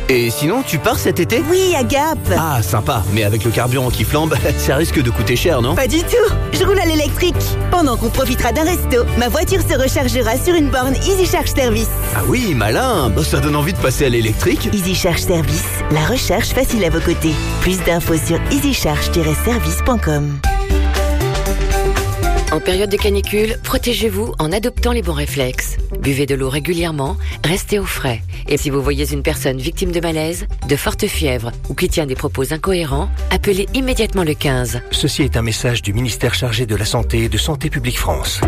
Et sinon, tu pars cet été ? Oui, à Gap. Ah, sympa. Mais avec le carburant qui flambe, ça risque de coûter cher, non ? Pas du tout. Je roule à l'électrique. Pendant qu'on profitera d'un resto, ma voiture se rechargera sur une borne Easy Charge Service. Ah oui, malin. Ça donne envie de passer à l'électrique. Easy Charge Service, la recharge facile à vos côtés. Plus d'infos sur easycharge-service.com. En période de canicule, protégez-vous en adoptant les bons réflexes. Buvez de l'eau régulièrement, restez au frais. Et si vous voyez une personne victime de malaise, de forte fièvre ou qui tient des propos incohérents, appelez immédiatement le 15. Ceci est un message du ministère chargé de la Santé et de Santé publique France.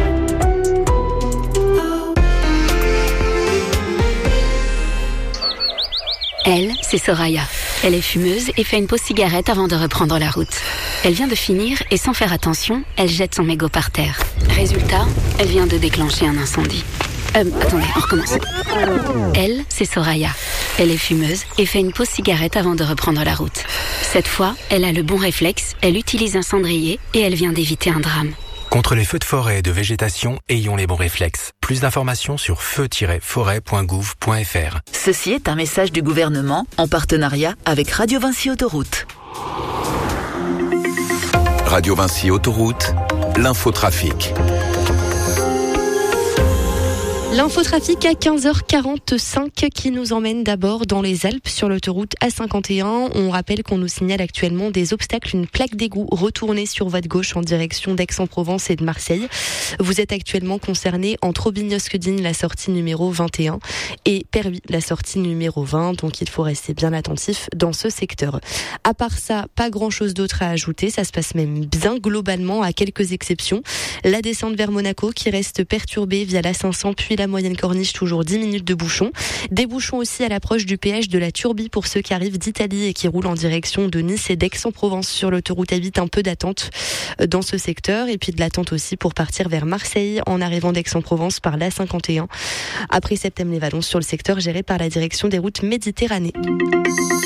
Elle, c'est Soraya. Elle est fumeuse et fait une pause cigarette avant de reprendre la route. Elle vient de finir et sans faire attention, elle jette son mégot par terre. Résultat, elle vient de déclencher un incendie. Attendez, on recommence. Elle, c'est Soraya. Elle est fumeuse et fait une pause cigarette avant de reprendre la route. Cette fois, elle a le bon réflexe, elle utilise un cendrier et elle vient d'éviter un drame. Contre les feux de forêt et de végétation, ayons les bons réflexes. Plus d'informations sur feu-forêt.gouv.fr. Ceci est un message du gouvernement en partenariat avec Radio Vinci Autoroute. Radio Vinci Autoroute, l'infotrafic. L'infotrafic à 15h45 qui nous emmène d'abord dans les Alpes sur l'autoroute A51. On rappelle qu'on nous signale actuellement des obstacles, une plaque d'égout retournée sur voie de gauche en direction d'Aix-en-Provence et de Marseille. Vous êtes actuellement concerné entre Aubignosque-Digne, la sortie numéro 21, et Perhuis, la sortie numéro 20. Donc il faut rester bien attentif dans ce secteur. À part ça, pas grand-chose d'autre à ajouter. Ça se passe même bien globalement, à quelques exceptions. La descente vers Monaco qui reste perturbée via la 500 puis la moyenne corniche, toujours 10 minutes de bouchons. Des bouchons aussi à l'approche du péage de la Turbie pour ceux qui arrivent d'Italie et qui roulent en direction de Nice et d'Aix-en-Provence sur l'autoroute A8. Un peu d'attente dans ce secteur et puis de l'attente aussi pour partir vers Marseille en arrivant d'Aix-en-Provence par la 51. Après Septem-les-Vallons sur le secteur géré par la direction des routes Méditerranée.